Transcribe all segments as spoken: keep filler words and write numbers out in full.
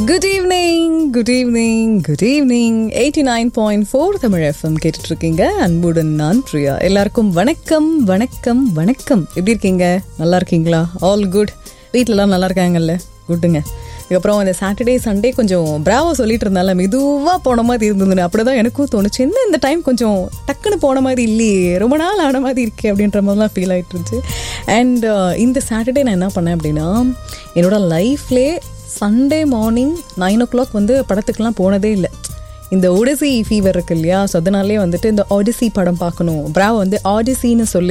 Good evening good evening good evening eighty nine point four Tamil FM கேட்டுட்டு இருக்கீங்க. அன்புடன் நான் பிரியா. எல்லாருக்கும் வணக்கம் வணக்கம் வணக்கம். எப்படி இருக்கீங்க? நல்லா இருக்கீங்களா? All good. வீட்டிலலாம் நல்லா இருக்காங்கல்ல? குட்டுங்க. இதுக்கப்புறம் இந்த சாட்டர்டே சண்டே கொஞ்சம் பிராவோ சொல்லிட்டு இருந்தால மெதுவாக போன மாதிரி இருந்ததுன்னு அப்படிதான் எனக்கும் தோணுச்சு. என்ன இந்த டைம் கொஞ்சம் டக்குன்னு போன மாதிரி இல்லையே, ரொம்ப நாள் ஆன மாதிரி இருக்கே அப்படின்ற மாதிரிலாம் ஃபீல் ஆகிட்டு இருந்துச்சு. அண்ட் இந்த சாட்டர்டே நான் என்ன பண்ணேன் அப்படின்னா, என்னோட லைஃப்லே சண்டே மார்னிங் நைன் ஓ கிளாக் வந்து படத்துக்கெலாம் போனதே இல்லை. இந்த ஒடிசி ஃபீவர் இருக்கு இல்லையா, ஸோ அதனாலே வந்துட்டு இந்த ஆடிசி படம் பார்க்கணும். பிராவோ வந்து ஆடிசின்னு சொல்லு.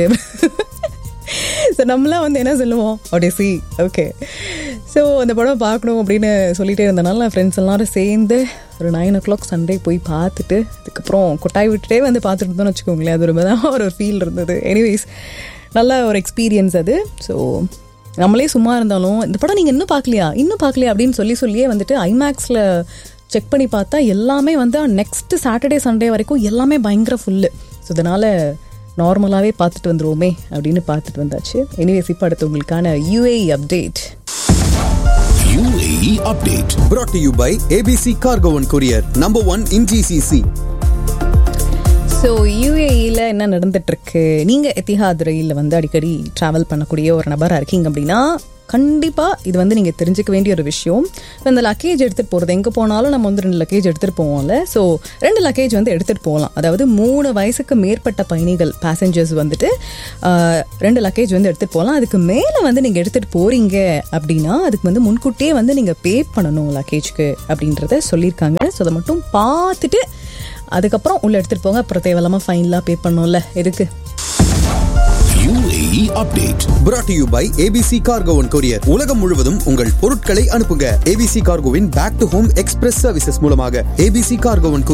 ஸோ நம்மளாம் வந்து என்ன சொல்லுவோம், ஒடிசி. ஓகே, ஸோ அந்த படம் பார்க்கணும் அப்படின்னு சொல்லிகிட்டே இருந்தனால நான் ஃப்ரெண்ட்ஸ் எல்லாரும் சேர்ந்து ஒரு நைன் ஓ கிளாக் சண்டே போய் பார்த்துட்டு அதுக்கப்புறம் கொட்டாய் விட்டுட்டே வந்து பார்த்துட்டு இருந்தோம்னு வச்சுக்கோங்களேன். அது ரொம்ப தான் ஒரு ஃபீல் இருந்தது. எனிவேஸ், நல்ல ஒரு எக்ஸ்பீரியன்ஸ் அது. ஸோ நம்மளே சும்மா இருந்தாலும் இந்த படம் நீங்கள் இன்னும் பார்க்கலையா இன்னும் பார்க்கலையா அப்படின்னு சொல்லி சொல்லியே வந்துட்டு ஐமேக்ஸில் செக் பண்ணி பார்த்தா எல்லாமே வந்து நெக்ஸ்ட் சாட்டர்டே சண்டே வரைக்கும் எல்லாமே பயங்கர ஃபுல்லு. ஸோ அதனால் நார்மலாகவே பார்த்துட்டு வந்துருவோமே அப்படின்னு பார்த்துட்டு வந்தாச்சு. எனிவேஸ், இப்போ அடுத்து உங்களுக்கான UAE update. U A E update brought to you by A B C Cargo and Courier, number one in G C C. So யூஏஇயில் என்ன நடந்துட்டுருக்கு? நீங்கள் எத்திஹாத் ரயிலில் வந்து அடிக்கடி ட்ராவல் பண்ணக்கூடிய ஒரு நபராக இருக்கீங்க அப்படின்னா கண்டிப்பாக இது வந்து நீங்கள் தெரிஞ்சுக்க வேண்டிய ஒரு விஷயம். இந்த லக்கேஜ் எடுத்துகிட்டு போகிறது, எங்கே போனாலும் நம்ம வந்து ரெண்டு லக்கேஜ் எடுத்துகிட்டு போவோம்ல. ஸோ ரெண்டு லக்கேஜ் வந்து எடுத்துகிட்டு போகலாம். அதாவது மூணு வயசுக்கு மேற்பட்ட பயணிகள் பேசஞ்சர்ஸ் வந்துட்டு ரெண்டு லக்கேஜ் வந்து எடுத்துகிட்டு போகலாம். அதுக்கு மேலே வந்து நீங்கள் எடுத்துகிட்டு போகிறீங்க அப்படின்னா அதுக்கு வந்து முன்கூட்டியே வந்து நீங்கள் பே பண்ணணும் லக்கேஜ்க்கு அப்படின்றத சொல்லியிருக்காங்க. ஸோ அதை மட்டும் பார்த்துட்டு அதுக்கப்புறம் உள்ளே எடுத்துகிட்டு போங்க. அப்புறம் தேவையில்லாமல் ஃபைன்லாம் பே பண்ணணும்ல, எதுக்கு? U A E update brought to you by A B C Cargo and Courier. உலகம் முழுவதும் உங்கள் பொருட்களை அனுப்புங்க. A B C Cargoவின் back to home express services மூலமாக A B C Cargo and Courier